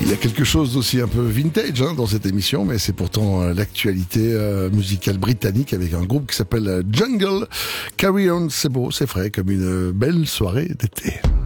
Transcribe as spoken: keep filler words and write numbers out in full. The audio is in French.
Il y a quelque chose d'aussi un peu vintage hein, dans cette émission, mais c'est pourtant euh, l'actualité euh, musicale britannique avec un groupe qui s'appelle euh, Jungle. Carry On, c'est beau, c'est frais, comme une belle soirée d'été.